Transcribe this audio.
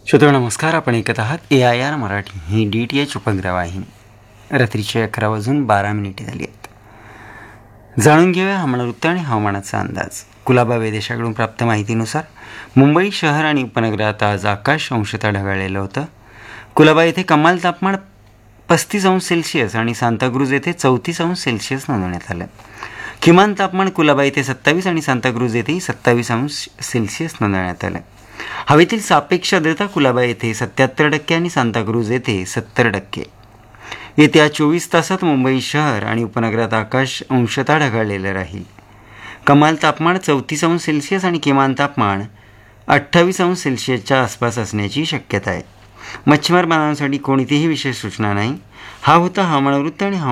श्रोते नमस्कार. आपण ऐकत आहात AIR मराठी ही DTH उपग्रह वाहिनी. रात्रीचे 11:12 झाली आहेत. जाणून घेऊया हवामानवृत्त आणि हवामानाचा अंदाज. कुलाबा वेधशाळेकडून प्राप्त माहितीनुसार मुंबई शहर आणि उपनगरात आज आकाश अंशतः ढगाळलेलं होतं. कुलाबा येथे कमाल तापमान 35°C आणि सांताक्रूज येथे 34°C नोंदवण्यात आलं. किमान तापमान कुलाबा येथे 27 आणि सांताक्रूज येथेही 27°C नोंदवण्यात आलं. हवेतील सापेक्ष आर्द्रता कुलाबा येथे 77% आणि सांताक्रूज येथे 70%. येत्या 24 तासात मुंबई शहर आणि उपनगरात आकाश अंशतः ढगाळलेलं राहील. कमाल तापमान 34°C आणि किमान तापमान 28°C आसपास असण्याची शक्यता आहे. मच्छीमार बांधवांसाठी कोणतीही विशेष सूचना नाही. हा होता हवामानवृत्त आणि